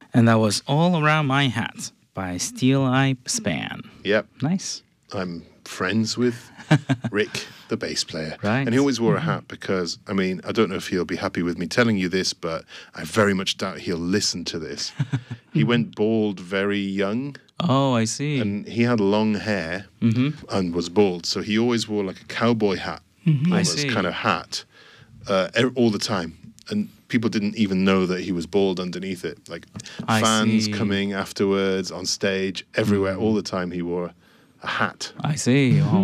And that was All Around My Hat by Steel Eye Span. Yep. Nice. I'm friends with Rick, the bass player. Right. And he always wore a hat because, I mean, I don't know if he'll be happy with me telling you this, but I very much doubt he'll listen to this. He went bald very young. Oh, I see. And he had long hair and was bald. So he always wore like a cowboy hat, almost kind of hat, all the time. And people didn't even know that he was bald underneath it. Like fans coming afterwards, on stage, everywhere, all the time he wore a hat. I see. Oh,